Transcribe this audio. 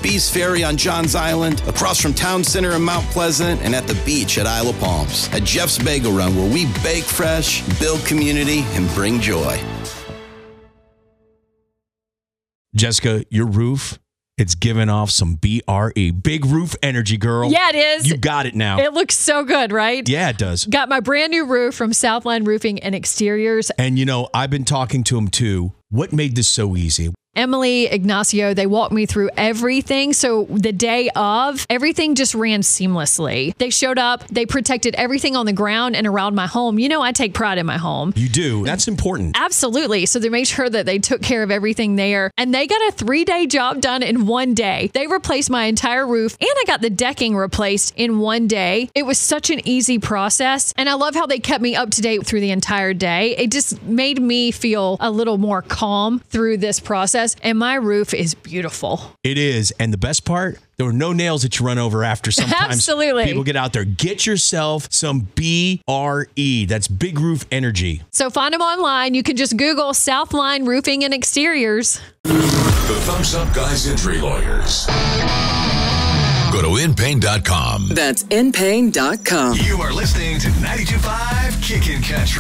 Bees Ferry on Johns Island, across from Town Center in Mount Pleasant, and at the beach at Isle of Palms. At Jeff's Bagel Run, where we bake fresh, build community, and bring joy. Jessica, your roof, it's giving off some BRE. Big roof energy, girl. Yeah, it is. You got it now. It looks so good, right? Yeah, it does. Got my brand new roof from Southline Roofing and Exteriors. And, I've been talking to him, too. What made this so easy? Emily, Ignacio, they walked me through everything. So the day of, everything just ran seamlessly. They showed up, they protected everything on the ground and around my home. I take pride in my home. You do. That's important. Absolutely. So they made sure that they took care of everything there. And they got a 3-day job done in one day. They replaced my entire roof and I got the decking replaced in one day. It was such an easy process. And I love how they kept me up to date through the entire day. It just made me feel a little more calm through this process. And my roof is beautiful. It is. And the best part, there were no nails that you run over after. Sometimes Absolutely. People get out there. Get yourself some BRE. That's Big Roof Energy. So find them online. You can just Google Southline Roofing and Exteriors. The Thumbs Up Guys Injury Lawyers. Go to InPain.com. That's InPain.com. You are listening to 92.5 Kickin' Country.